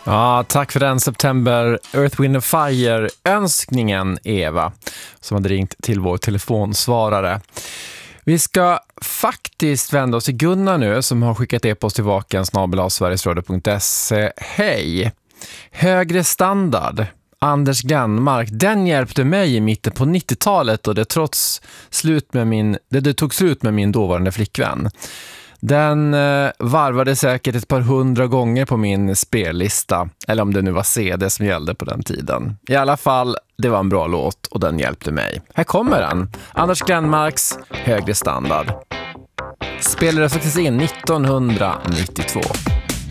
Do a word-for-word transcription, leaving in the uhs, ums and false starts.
Ja, tack för den September Earth, Wind and Fire-önskningen, Eva, som hade ringt till vår telefonsvarare. Vi ska faktiskt vända oss till Gunnar nu, som har skickat e-post till vaken snabel-a sverigesradio punkt se. Hej! Högre standard. Anders Glenmark, den hjälpte mig i mitten på nittiotalet och det trots slut med min, det, det tog slut med min dåvarande flickvän. Den eh, varvade säkert ett par hundra gånger på min spellista, eller om det nu var C D som gällde på den tiden. I alla fall, det var en bra låt och den hjälpte mig. Här kommer den. Anders Glenmarks Högre standard. Spelades faktiskt in nittonhundranittiotvå.